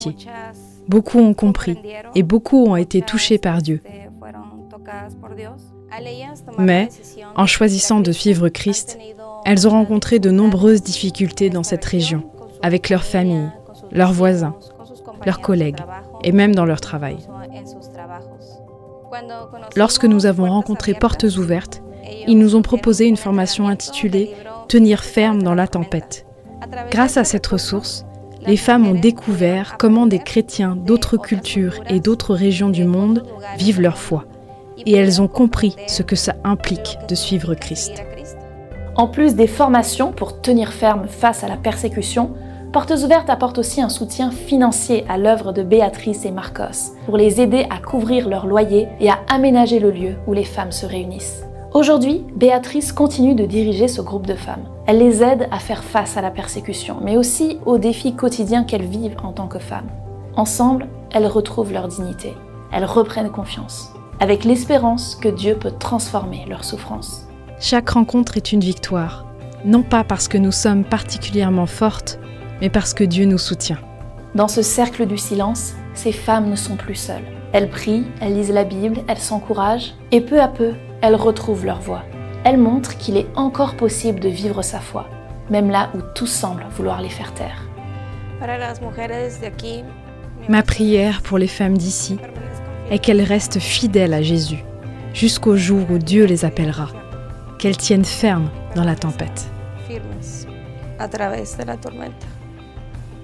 Beaucoup ont compris et beaucoup ont été touchés par Dieu. Mais, en choisissant de suivre Christ, elles ont rencontré de nombreuses difficultés dans cette région, avec leurs familles, leurs voisins, leurs collègues et même dans leur travail. Lorsque nous avons rencontré Portes Ouvertes, ils nous ont proposé une formation intitulée « Tenir ferme dans la tempête ». Grâce à cette ressource, les femmes ont découvert comment des chrétiens d'autres cultures et d'autres régions du monde vivent leur foi. Et elles ont compris ce que ça implique de suivre Christ. En plus des formations pour tenir ferme face à la persécution, Portes Ouvertes apporte aussi un soutien financier à l'œuvre de Béatrice et Marcos pour les aider à couvrir leur loyer et à aménager le lieu où les femmes se réunissent. Aujourd'hui, Béatrice continue de diriger ce groupe de femmes. Elle les aide à faire face à la persécution, mais aussi aux défis quotidiens qu'elles vivent en tant que femmes. Ensemble, elles retrouvent leur dignité. Elles reprennent confiance, avec l'espérance que Dieu peut transformer leur souffrance. Chaque rencontre est une victoire, non pas parce que nous sommes particulièrement fortes, mais parce que Dieu nous soutient. Dans ce cercle du silence, ces femmes ne sont plus seules. Elles prient, elles lisent la Bible, elles s'encouragent, et peu à peu, elles retrouvent leur voie. Elles montrent qu'il est encore possible de vivre sa foi, même là où tout semble vouloir les faire taire. Ma prière pour les femmes d'ici est qu'elles restent fidèles à Jésus, jusqu'au jour où Dieu les appellera, qu'elles tiennent ferme dans la tempête. A través de la tormenta.